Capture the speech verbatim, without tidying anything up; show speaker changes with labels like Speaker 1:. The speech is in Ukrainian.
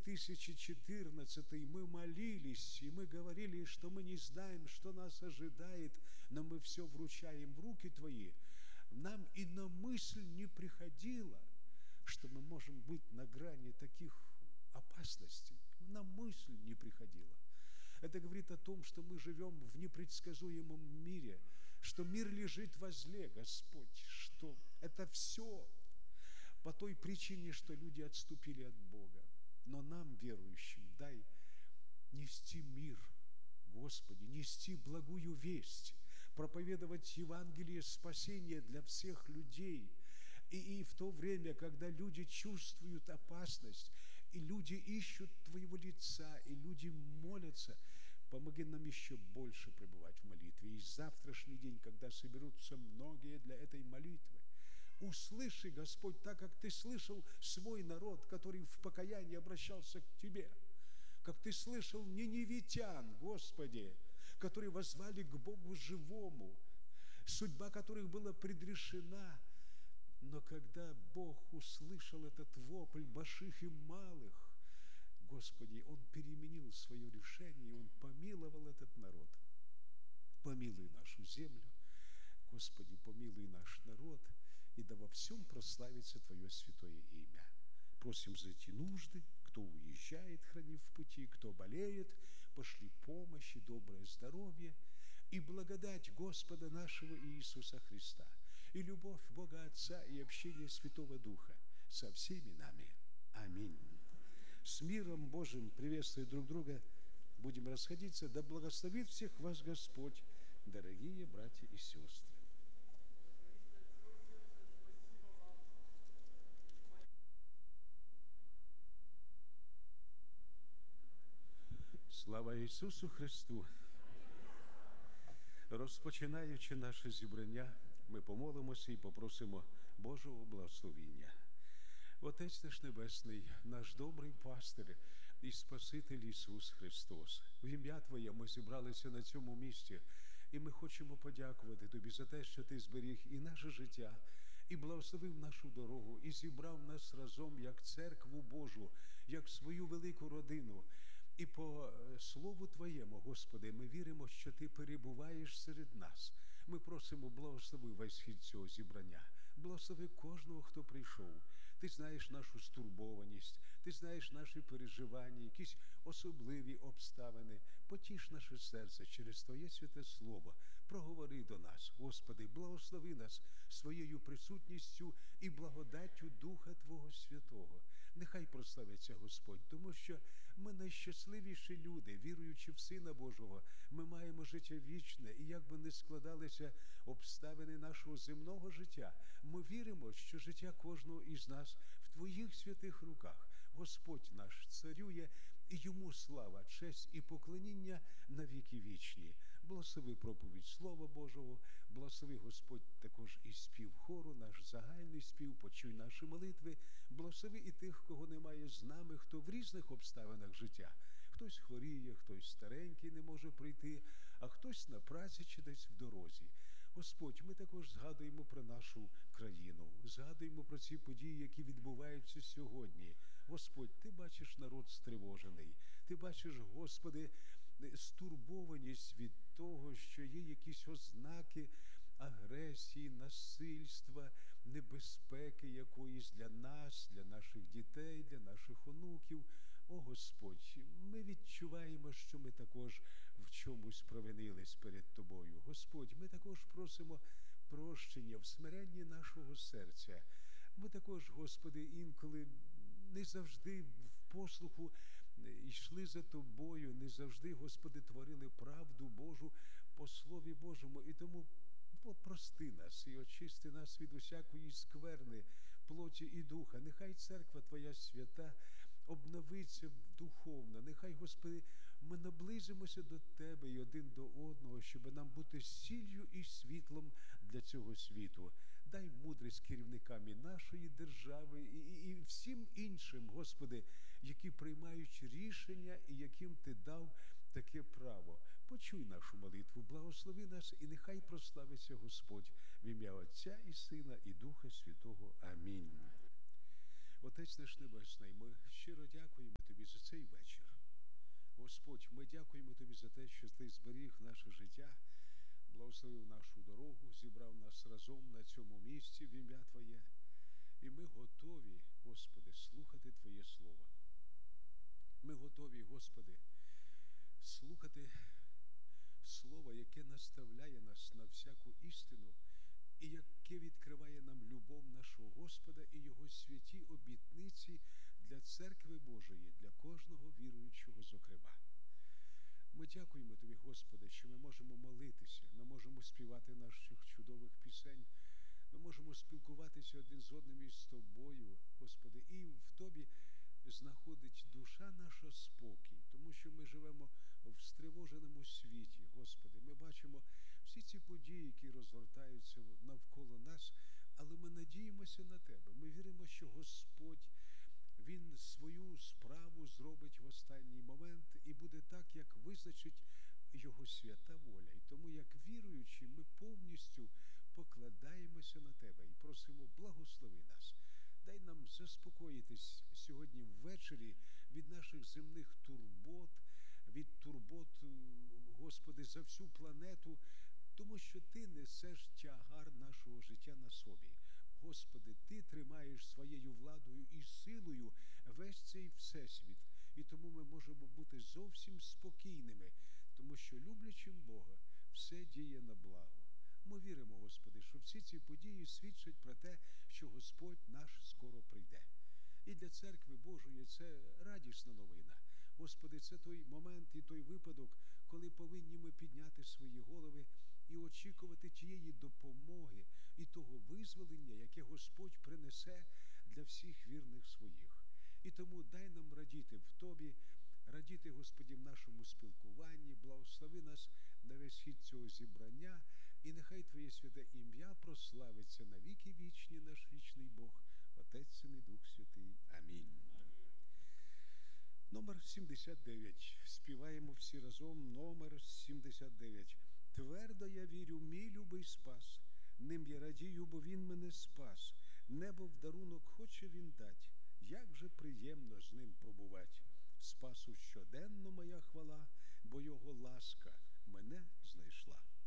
Speaker 1: тысячи четырнадцатый мы молились, и мы говорили, что мы не знаем, что нас ожидает, но мы все вручаем в руки Твои. Нам и на мысль не приходило, что мы можем быть на грани таких опасностей. На мысль не приходило. Это говорит о том, что мы живем в непредсказуемом мире, что мир лежит возле, Господь, что это все по той причине, что люди отступили от Бога. Но нам, верующим, дай нести мир, Господи, нести благую весть, проповедовать Евангелие спасения для всех людей. И, и в то время, когда люди чувствуют опасность, и люди ищут Твоего лица, и люди молятся, помоги нам еще больше пребывать в молитве. И завтрашний день, когда соберутся многие для этой молитвы, услыши, Господь, так как Ты слышал свой народ, который в покаянии обращался к Тебе, как Ты слышал ниневитян, Господи, которые воззвали к Богу живому, судьба которых была предрешена. Но когда Бог услышал этот вопль больших и малых, Господи, Он переменил свое решение, и Он помиловал этот народ. Помилуй нашу землю, Господи, помилуй наш народ, и да во всем прославится Твое святое имя. Просим за эти нужды, кто уезжает, храни в пути, кто болеет, пошли помощь и доброе здоровье, и благодать Господа нашего Иисуса Христа, и любовь Бога Отца, и общение Святого Духа со всеми нами. Аминь. С миром Божьим приветствуя друг друга, будем расходиться. Да благословит всех вас Господь, дорогие братья и сестры. Слава Ісусу Христу! Розпочинаючи наше зібрання, ми помолимося і попросимо Божого благословіння. Отець наш Небесний, наш добрий пастир і Спаситель Ісус Христос, в ім'я Твоє ми зібралися на цьому місці, і ми хочемо подякувати Тобі за те, що Ти зберіг і наше життя, і благословив нашу дорогу, і зібрав нас разом як церкву Божу, як свою велику родину. І по Слову Твоєму, Господи, ми віримо, що Ти перебуваєш серед нас. Ми просимо, благослови весь хід цього зібрання. Благослови кожного, хто прийшов. Ти знаєш нашу стурбованість, Ти знаєш наші переживання, якісь особливі обставини. Потіш наше серце через Твоє святе Слово. Проговори до нас, Господи, благослови нас своєю присутністю і благодаттю Духа Твого Святого. Нехай прославиться Господь, тому що ми найщасливіші люди, віруючи в Сина Божого. Ми маємо життя вічне, і як би не складалися обставини нашого земного життя, ми віримо, що життя кожного із нас в Твоїх святих руках. Господь наш царює, і Йому слава, честь і поклоніння на віки вічні. Благослови проповідь Слова Божого, благослови, Господь, також і спів хору, наш загальний спів, почуй наші молитви, благослови і тих, кого немає з нами, хто в різних обставинах життя. Хтось хворіє, хтось старенький не може прийти, а хтось на праці чи десь в дорозі. Господь, ми також згадуємо про нашу країну, згадуємо про ці події, які відбуваються сьогодні. Господь, Ти бачиш народ стривожений, Ти бачиш, Господи, стурбованість від того, що є якісь ознаки агресії, насильства, небезпеки якоїсь для нас, для наших дітей, для наших онуків. О, Господь, ми відчуваємо, що ми також в чомусь провинились перед Тобою. Господь, ми також просимо прощення в смиренні нашого серця. Ми також, Господи, інколи не завжди в послуху йшли за Тобою, не завжди, Господи, творили правду Божу по Слові Божому. І тому прости нас і очисти нас від усякої скверни, плоті і духа. Нехай церква Твоя свята обновиться духовно. Нехай, Господи, ми наблизимося до Тебе і один до одного, щоб нам бути сіллю і світлом для цього світу. Дай мудрість керівникам і нашої держави, і, і, і всім іншим, Господи, які приймають рішення і яким Ти дав таке право. Почуй нашу молитву, благослови нас, і нехай прославиться Господь в ім'я Отця і Сина і Духа Святого. Амінь. Отець наш Небесний, ми щиро дякуємо Тобі за це. Господь, ми дякуємо Тобі за те, що Ти зберіг наше життя, благословив нашу дорогу, зібрав нас разом на цьому місці в ім'я Твоє. І ми готові, Господи, слухати Твоє Слово. Ми готові, Господи, слухати Слово, яке наставляє нас на всяку істину і яке відкриває нам любов нашого Господа і Його святі обітниці для Церкви Божої, для кожного віруючого зокрема. Ми дякуємо Тобі, Господи, що ми можемо молитися, ми можемо співати наших чудових пісень, ми можемо спілкуватися один з одним із Тобою, Господи, і в Тобі знаходить душа наша спокій, тому що ми живемо в стривоженому світі, Господи. Ми бачимо всі ці події, які розгортаються навколо нас, але ми надіємося на Тебе. Ми віримо, що Господь, Він свою справу зробить в останній момент і буде так, як визначить Його свята воля. І тому, як віруючі, ми повністю покладаємося на Тебе і просимо, благослови нас. Дай нам заспокоїтись сьогодні ввечері від наших земних турбот, від турбот, Господи, за всю планету, тому що Ти несеш тягар нашого життя на собі. Господи, Ти тримаєш своєю владою і силою весь цей всесвіт. І тому ми можемо бути зовсім спокійними, тому що, люблячим Бога, все діє на благо. Ми віримо, Господи, що всі ці події свідчать про те, що Господь наш скоро прийде. І для Церкви Божої це радісна новина. Господи, це той момент і той випадок, коли повинні ми підняти свої голови і очікувати тієї допомоги і того визволення, яке Господь принесе для всіх вірних своїх. І тому дай нам радіти в Тобі, радіти, Господи, в нашому спілкуванні, благослови нас на весь хід цього зібрання, і нехай Твоє святе ім'я прославиться на віки вічні, наш вічний Бог, Отець, Син і Дух Святий. Амінь. Номер сімдесят дев'ять. Співаємо всі разом номер сімдесят дев'ять. Твердо я вірю, мій любий спас, ним я радію, бо він мене спас. Небо в дарунок хоче він дать, як же приємно з ним пробувать. Спасу щоденно моя хвала, бо його ласка мене знайшла.